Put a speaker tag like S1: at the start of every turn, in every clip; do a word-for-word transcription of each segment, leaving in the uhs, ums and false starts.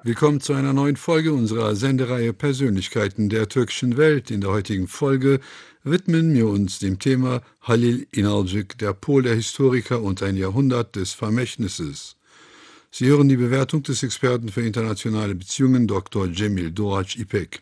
S1: Willkommen zu einer neuen Folge unserer Sendereihe Persönlichkeiten der türkischen Welt. In der heutigen Folge widmen wir uns dem Thema Halil İnalcık, der Pol der Historiker und ein Jahrhundert des Vermächtnisses. Sie hören die Bewertung des Experten für internationale Beziehungen Doktor Cemil Doğaç İpek.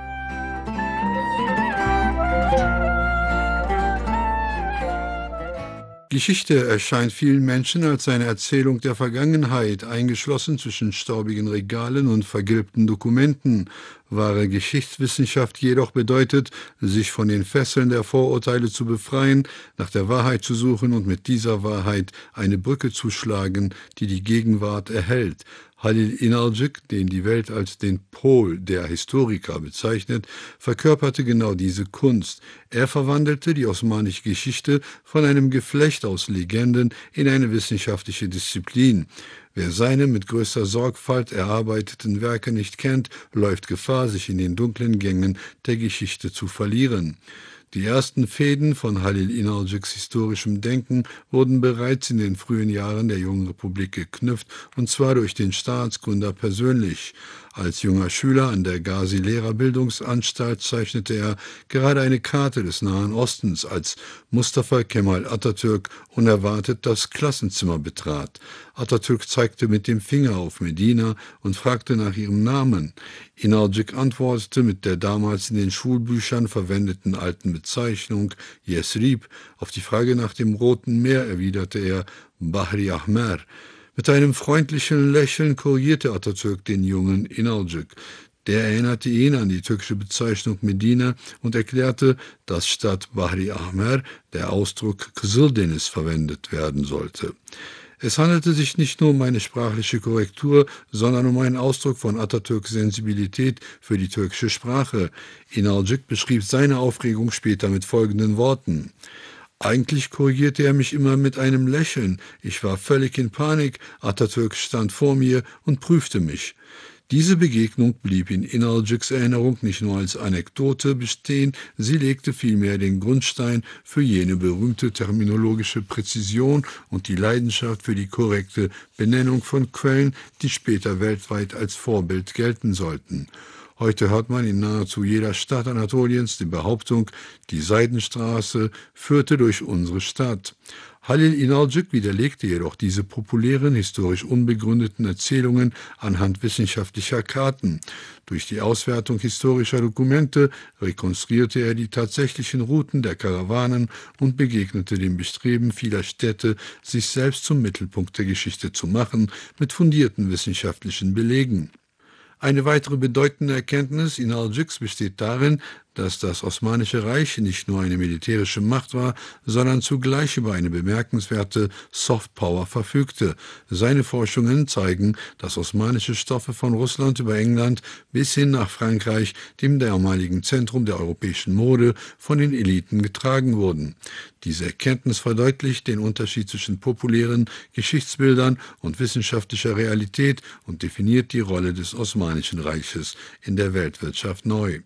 S1: Geschichte erscheint vielen Menschen als eine Erzählung der Vergangenheit, eingeschlossen zwischen staubigen Regalen und vergilbten Dokumenten. Wahre Geschichtswissenschaft jedoch bedeutet, sich von den Fesseln der Vorurteile zu befreien, nach der Wahrheit zu suchen und mit dieser Wahrheit eine Brücke zu schlagen, die die Gegenwart erhält. Halil İnalcık, den die Welt als den Pol der Historiker bezeichnet, verkörperte genau diese Kunst. Er verwandelte die osmanische Geschichte von einem Geflecht aus Legenden in eine wissenschaftliche Disziplin. Wer seine mit größter Sorgfalt erarbeiteten Werke nicht kennt, läuft Gefahr, sich in den dunklen Gängen der Geschichte zu verlieren. Die ersten Fäden von Halil İnalcıks historischem Denken wurden bereits in den frühen Jahren der jungen Republik geknüpft, und zwar durch den Staatsgründer persönlich. Als junger Schüler an der Gazi-Lehrerbildungsanstalt zeichnete er gerade eine Karte des Nahen Ostens, als Mustafa Kemal Atatürk unerwartet das Klassenzimmer betrat. Atatürk zeigte mit dem Finger auf Medina und fragte nach ihrem Namen. İnalcık antwortete mit der damals in den Schulbüchern verwendeten alten Bezeichnung Yesrib. Auf die Frage nach dem Roten Meer erwiderte er Bahri Ahmer. Mit einem freundlichen Lächeln korrigierte Atatürk den jungen İnalcık. Der erinnerte ihn an die türkische Bezeichnung Medina und erklärte, dass statt Bahri Ahmer der Ausdruck Kızıldeniz verwendet werden sollte. Es handelte sich nicht nur um eine sprachliche Korrektur, sondern um einen Ausdruck von Atatürks Sensibilität für die türkische Sprache. İnalcık beschrieb seine Aufregung später mit folgenden Worten: Eigentlich korrigierte er mich immer mit einem Lächeln. Ich war völlig in Panik. Atatürk stand vor mir und prüfte mich. Diese Begegnung blieb in İnalcıks Erinnerung nicht nur als Anekdote bestehen, sie legte vielmehr den Grundstein für jene berühmte terminologische Präzision und die Leidenschaft für die korrekte Benennung von Quellen, die später weltweit als Vorbild gelten sollten. Heute hört man in nahezu jeder Stadt Anatoliens die Behauptung, die Seidenstraße führte durch unsere Stadt. Halil İnalcık widerlegte jedoch diese populären, historisch unbegründeten Erzählungen anhand wissenschaftlicher Karten. Durch die Auswertung historischer Dokumente rekonstruierte er die tatsächlichen Routen der Karawanen und begegnete dem Bestreben vieler Städte, sich selbst zum Mittelpunkt der Geschichte zu machen, mit fundierten wissenschaftlichen Belegen. Eine weitere bedeutende Erkenntnis İnalcıks besteht darin, dass das Osmanische Reich nicht nur eine militärische Macht war, sondern zugleich über eine bemerkenswerte Softpower verfügte. Seine Forschungen zeigen, dass osmanische Stoffe von Russland über England bis hin nach Frankreich, dem damaligen Zentrum der europäischen Mode, von den Eliten getragen wurden. Diese Erkenntnis verdeutlicht den Unterschied zwischen populären Geschichtsbildern und wissenschaftlicher Realität und definiert die Rolle des Osmanischen Reiches in der Weltwirtschaft neu.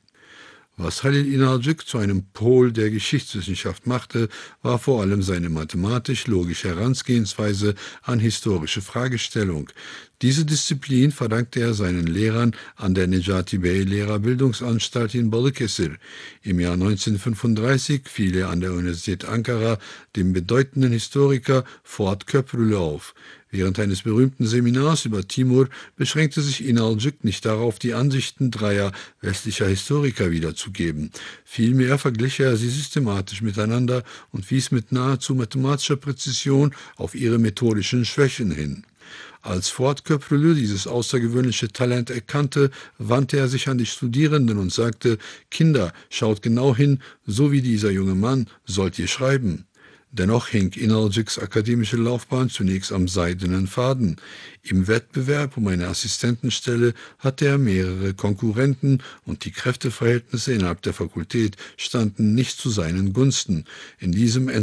S1: Was Halil İnalcık zu einem Pol der Geschichtswissenschaft machte, war vor allem seine mathematisch-logische Herangehensweise an historische Fragestellung. Diese Disziplin verdankte er seinen Lehrern an der Necati Bey Lehrerbildungsanstalt in Balıkesir. Im Jahr neunzehnhundertfünfunddreißig fiel er an der Universität Ankara dem bedeutenden Historiker Fuat Köprülü auf. Während eines berühmten Seminars über Timur beschränkte sich İnalcık nicht darauf, die Ansichten dreier westlicher Historiker wiederzugeben. Vielmehr verglich er sie systematisch miteinander und wies mit nahezu mathematischer Präzision auf ihre methodischen Schwächen hin. Als Fuat Köprülü dieses außergewöhnliche Talent erkannte, wandte er sich an die Studierenden und sagte: Kinder, schaut genau hin, so wie dieser junge Mann sollt ihr schreiben. Dennoch hing İnalcıks akademische Laufbahn zunächst am seidenen Faden. Im Wettbewerb um eine Assistentenstelle hatte er mehrere Konkurrenten und die Kräfteverhältnisse innerhalb der Fakultät standen nicht zu seinen Gunsten. In diesem